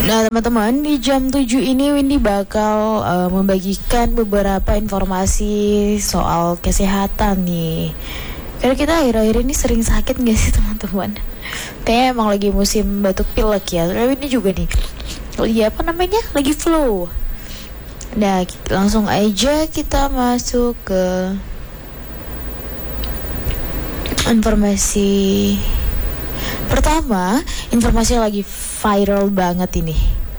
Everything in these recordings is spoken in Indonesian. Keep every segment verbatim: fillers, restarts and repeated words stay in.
Nah teman-teman, di jam tujuh ini Windy bakal uh, membagikan beberapa informasi soal kesehatan nih. Karena kita akhir-akhir ini sering sakit gak sih teman-teman? Kayaknya emang lagi musim batuk pilek ya. Tapi ini juga nih, lagi apa namanya? Lagi flu. Nah langsung aja kita masuk ke informasi pertama. Informasi yang lagi viral banget ini.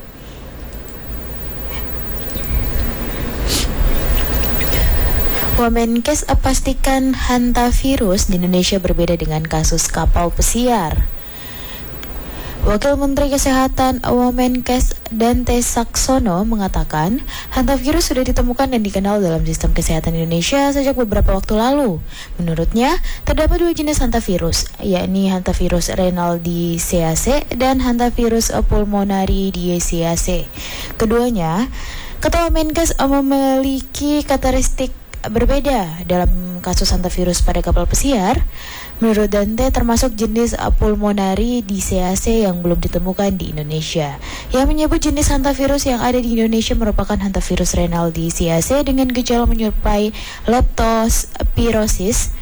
Wamenkes pastikan hantavirus di Indonesia berbeda dengan kasus kapal pesiar. Wakil Menteri Kesehatan Wamenkes Dante Saxono mengatakan hantavirus sudah ditemukan dan dikenal dalam sistem kesehatan Indonesia sejak beberapa waktu lalu. Menurutnya, terdapat dua jenis hantavirus, yakni hantavirus rhinaldiziae dan hantavirus pulmonaridiziae. Keduanya, kata Wamenkes, memiliki karakteristik berbeda. Dalam kasus hantavirus pada kapal pesiar, menurut Dante termasuk jenis pulmonaridiziae yang belum ditemukan di Indonesia. Yang menyebut jenis hantavirus yang ada di Indonesia merupakan hantavirus rhinaldiziae dengan gejala menyerupai leptospirosis.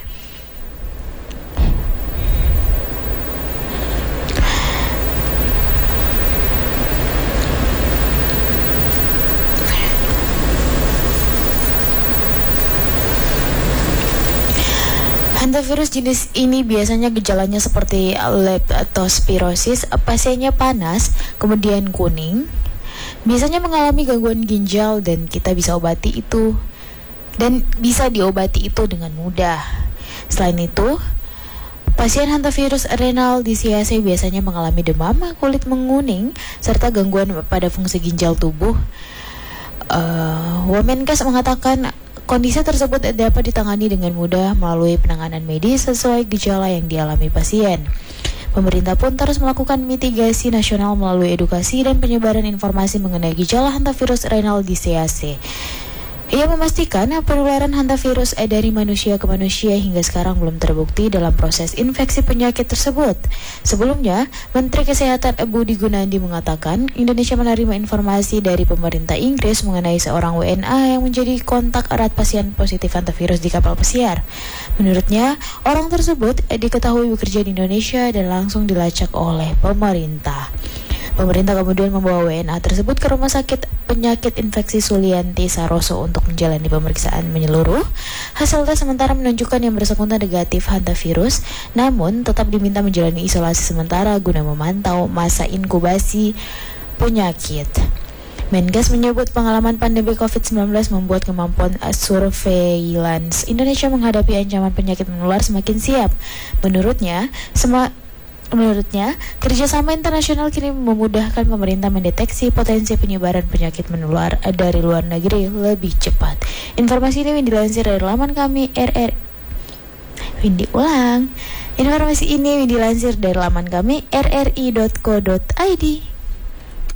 Hantavirus jenis ini biasanya gejalanya seperti leptospirosis, pasiennya panas, kemudian kuning, biasanya mengalami gangguan ginjal dan kita bisa obati itu dan bisa diobati itu dengan mudah. Selain itu, pasien hantavirus rhinaldiziae biasanya mengalami demam, kulit menguning, serta gangguan pada fungsi ginjal tubuh. Uh, Wamenkes mengatakan kondisi tersebut dapat ditangani dengan mudah melalui penanganan medis sesuai gejala yang dialami pasien. Pemerintah pun terus melakukan mitigasi nasional melalui edukasi dan penyebaran informasi mengenai gejala hantavirus rhinaldiziae. Ia memastikan penularan hantavirus dari manusia ke manusia hingga sekarang belum terbukti dalam proses infeksi penyakit tersebut. Sebelumnya, Menteri Kesehatan Budi Gunadi mengatakan Indonesia menerima informasi dari pemerintah Inggris mengenai seorang W N A yang menjadi kontak erat pasien positif hantavirus di kapal pesiar. Menurutnya, orang tersebut diketahui bekerja di Indonesia dan langsung dilacak oleh pemerintah. Pemerintah kemudian membawa W N A tersebut ke Rumah Sakit Penyakit Infeksi Sulianti Saroso untuk menjalani pemeriksaan menyeluruh. Hasil tes sementara menunjukkan yang bersangkutan negatif hantavirus, namun tetap diminta menjalani isolasi sementara guna memantau masa inkubasi penyakit. Menkes menyebut pengalaman pandemi covid sembilan belas membuat kemampuan surveillance Indonesia menghadapi ancaman penyakit menular semakin siap. Menurutnya, semua Menurutnya, kerjasama internasional kini memudahkan pemerintah mendeteksi potensi penyebaran penyakit menular dari luar negeri lebih cepat. Informasi ini dilansir dari laman kami R R. Windy ulang. Informasi ini dilansir dari laman kami r r i dot co dot i d.